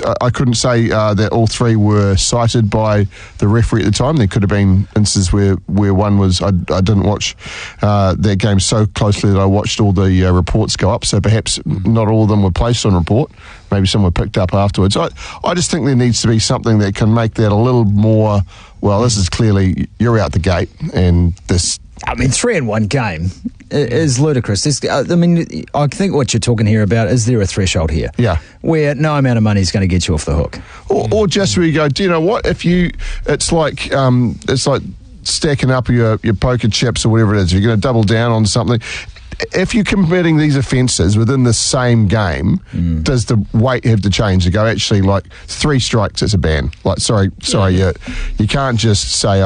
instances, I couldn't say that all three were cited by the referee at the time. There could have been instances where one was, I didn't watch that game so closely that I watched all the reports go up, so perhaps not all of them were placed on report. Maybe some were picked up afterwards. I just think there needs to be something that can make that a little more, well, this is clearly, you're out the gate, and this... 3-1 game is ludicrous. I think what you're talking here about, is there a threshold here? Yeah. Where no amount of money is going to get you off the hook. Or just where you go, do you know what? It's like stacking up your poker chips or whatever it is. If you're going to double down on something, if you're committing these offences within the same game, does the weight have to change to go, actually, like 3 strikes, it's a ban? Like, sorry, you can't just say,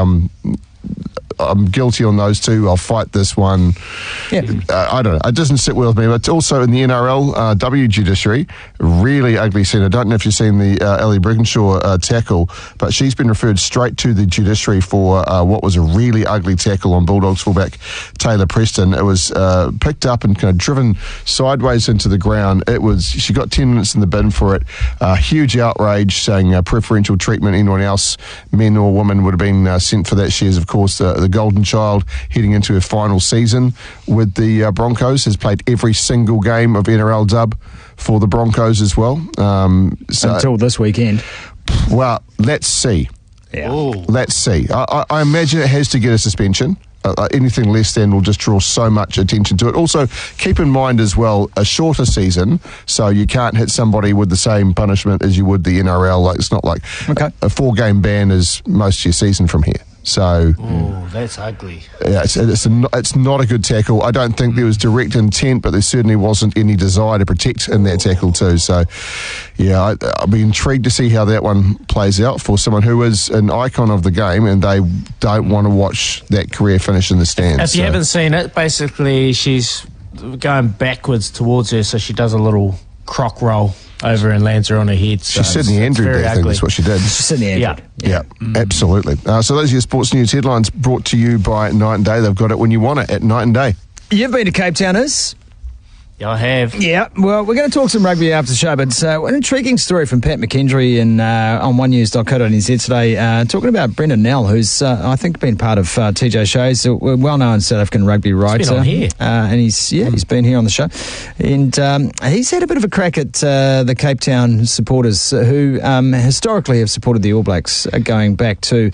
I'm guilty on those 2, I'll fight this one. Yeah. I don't know. It doesn't sit well with me. But also in the NRL, W judiciary, really ugly scene. I don't know if you've seen the Ellie Brigginshaw tackle, but she's been referred straight to the judiciary for what was a really ugly tackle on Bulldogs fullback Taylor Preston. It was picked up and kind of driven sideways into the ground. She got 10 minutes in the bin for it. Huge outrage, saying preferential treatment. Anyone else, men or women, would have been sent for that. She is, of course, the golden child heading into her final season with the Broncos, has played every single game of NRL dub for the Broncos as well. Until this weekend. Well, let's see. Yeah. Let's see. I imagine it has to get a suspension. Anything less than will just draw so much attention to it. Also, keep in mind as well, a shorter season, so you can't hit somebody with the same punishment as you would the NRL. Like, it's not like a 4-game ban is most of your season from here. So, that's ugly. Yeah, it's not a good tackle. I don't think there was direct intent, but there certainly wasn't any desire to protect in that tackle too. So, yeah, I'll be intrigued to see how that one plays out for someone who is an icon of the game, and they don't want to watch that career finish in the stands. If you haven't seen it, basically she's going backwards towards her, so she does a little croc roll over and lands her on her head. So she's Sydney Andrew there, I think that's what she did. She's Sydney Andrew. Yeah, absolutely. So those are your sports news headlines, brought to you by Night and Day. They've got it when you want it at Night and Day. You've been to Cape Towners? Yeah, I have. Yeah, well, we're going to talk some rugby after the show, but an intriguing story from Pat McKendry on onenews.co.nz today, talking about Brendan Nell, who's, I think, been part of TJ Show's, a well-known South African rugby writer. He's been on here. And he's been here on the show. And he's had a bit of a crack at the Cape Town supporters who historically have supported the All Blacks, going back to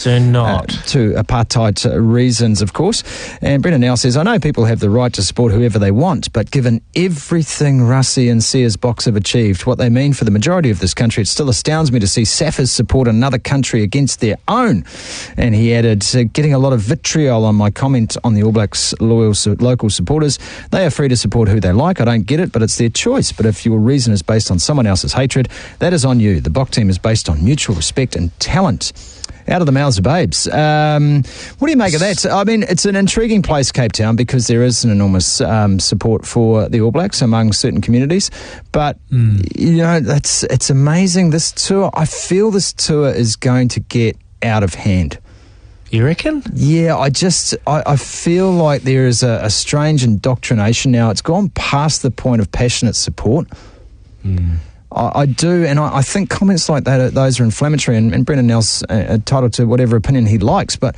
apartheid reasons, of course. And Brendan Nell says, I know people have the right to support whoever they want, but given everything Rassie and Sears Box have achieved, what they mean for the majority of this country, it still astounds me to see Saffers support another country against their own. And he added, getting a lot of vitriol on my comment on the All Blacks local supporters. They are free to support who they like. I don't get it, but it's their choice. But if your reason is based on someone else's hatred, that is on you. The Box team is based on mutual respect and talent. Out of the mouths of babes. What do you make of that? I mean, it's an intriguing place, Cape Town, because there is an enormous support for the All Blacks among certain communities. But, it's amazing. This tour, I feel this tour is going to get out of hand. You reckon? Yeah, I feel like there is a strange indoctrination now. It's gone past the point of passionate support. I do, and I think comments like that, those are inflammatory, and Brendan Nell's entitled to whatever opinion he likes, but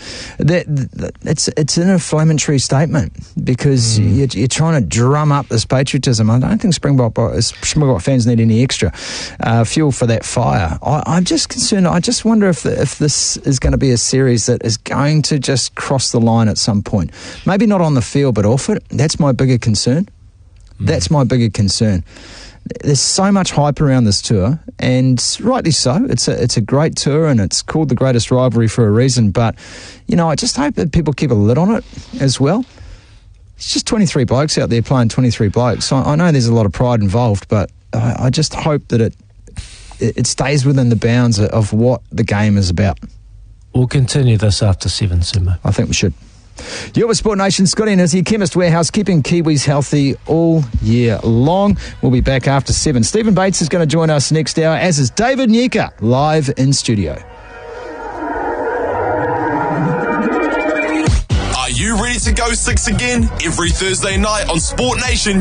it's an inflammatory statement, because you're trying to drum up this patriotism. I don't think Springbok fans need any extra fuel for that fire. I'm just concerned. I just wonder if this is going to be a series that is going to just cross the line at some point. Maybe not on the field, but off it. That's my bigger concern. That's my bigger concern. There's so much hype around this tour, and rightly so. It's a great tour, and it's called the greatest rivalry for a reason. But, I just hope that people keep a lid on it as well. It's just 23 blokes out there playing 23 blokes. So I know there's a lot of pride involved, but I just hope that it stays within the bounds of what the game is about. We'll continue this after 7, Sumo. I think we should. You're with Sport Nation. Scotty Nizzi, Chemist Warehouse, keeping Kiwis healthy all year long. We'll be back after 7. Stephen Bates is going to join us next hour, as is David Nyika, live in studio. Are you ready to go 6 again? Every Thursday night on Sport Nation,